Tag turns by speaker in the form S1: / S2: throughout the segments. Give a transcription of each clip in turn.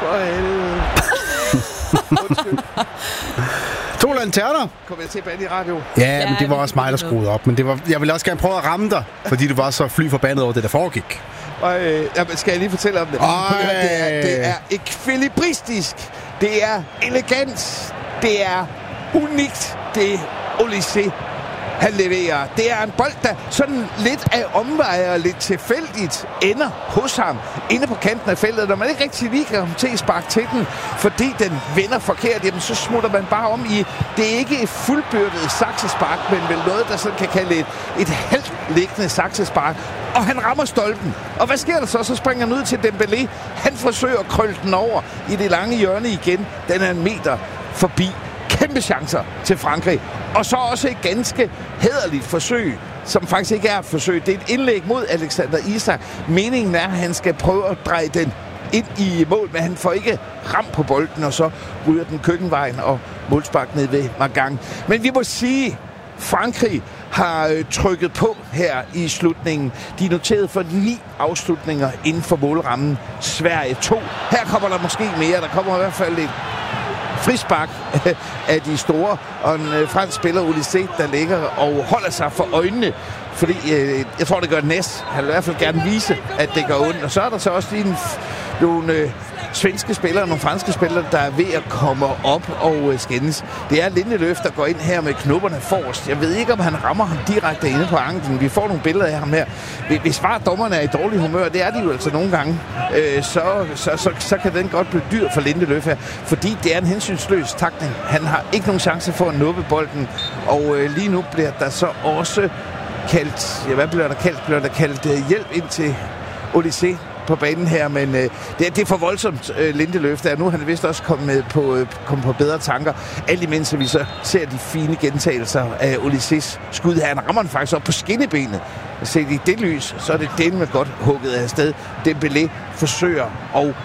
S1: For helvede. Undskyld.
S2: 2 lanterner.
S1: Kom jeg til at bande i radio?
S2: Ja, men det var også mig, der skruede op. Men jeg ville også gerne prøve at ramme dig, fordi du var så fly forbandet over det, der foregik.
S1: Jamen, skal jeg lige fortælle om det? Det er ekvilibristisk. Det er elegant. Det er unikt. Det er Olysée, han leverer. Det er en bold, der sådan lidt af omveje og lidt tilfældigt ender hos ham inde på kanten af feltet. Når man ikke rigtig lige kan komme til at sparke til den, fordi den vender forkert, jamen så smutter man bare om i. Det er ikke et fuldbyrdet saksespark, men vel noget, der sådan kan kalde et halvt liggende saksespark. Og han rammer stolpen. Og hvad sker der så? Så springer han ud til Dembélé. Han forsøger at krølle den over i det lange hjørne igen. Den er 1 meter forbi. Kæmpe chancer til Frankrig. Og så også et ganske hæderligt forsøg, som faktisk ikke er et forsøg. Det er et indlæg mod Alexander Isak. Meningen er, at han skal prøve at dreje den ind i mål, men han får ikke ramt på bolden, og så ryger den køkkenvejen og målspark ned ved Magang. Men vi må sige, Frankrig har trykket på her i slutningen. De er noteret for 9 afslutninger inden for målrammen. Sverige 2. Her kommer der måske mere. Der kommer i hvert fald et frispark af de store, og en fransk spiller, Olysée, der ligger og holder sig for øjnene, fordi jeg tror, det gør næst. Han vil i hvert fald gerne vise, at det gør ondt. Og så er der så også lige nogle svenske spillere, nogle franske spillere, der er ved at komme op og skændes. Det er Lindelöf, der går ind her med knopperne forrest. Jeg ved ikke, om han rammer ham direkte inde på anklen. Vi får nogle billeder af ham her. Hvis bare dommerne er i dårlig humør, det er de jo altså nogle gange, så kan den godt blive dyr for Lindelöf her, fordi det er en hensynsløs takning. Han har ikke nogen chance for at nuppe bolden, og lige nu bliver der så også kaldt, hvad bliver der kaldt? Bliver der kaldt hjælp ind til Olysée på banen her, men det er for voldsomt, Lindelöf der. Nu er han vist også kommet på bedre tanker. Alt imens vi så ser de fine gentagelser af Olysés skud her. Han rammer den faktisk op på skinnebenet. Set i det lys, så er det den med godt hugget af sted. Dembélé forsøger at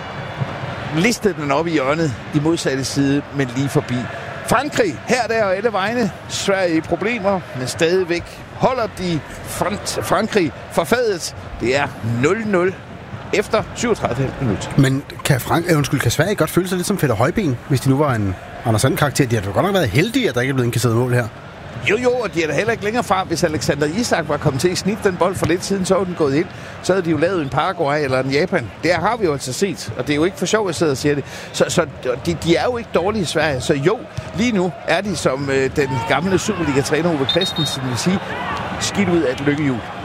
S1: liste den op i hjørnet i modsatte side, men lige forbi. Frankrig, her, der og alle vegne. Sverige i problemer, men stadigvæk holder de Frankrig for fadet. Det er 0-0 efter 37 minutter.
S2: Men kan Sverige godt føle sig lidt som Peter Højben, hvis de nu var en Anders Sand-karakter? De har godt nok været heldige, at der ikke er blevet indkasseret mål her.
S1: Jo, og de er da heller ikke længere fra. Hvis Alexander Isak var kommet til at snitte den bold for lidt siden, så var den gået ind. Så havde de jo lavet en Paraguay eller en Japan. Det har vi jo altså set, og det er jo ikke for sjov, at jeg sidder og siger det. Så de er jo ikke dårlige i Sverige. Så jo, lige nu er de som den gamle Superliga-træner Ove Christensen vil sige, skidt ud af et lykkehjul.